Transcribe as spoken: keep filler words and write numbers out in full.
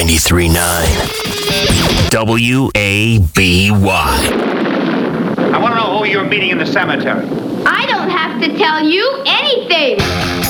ninety-three point nine W A B Y. I want to know who you're meeting in the cemetery. I don't have to tell you anything.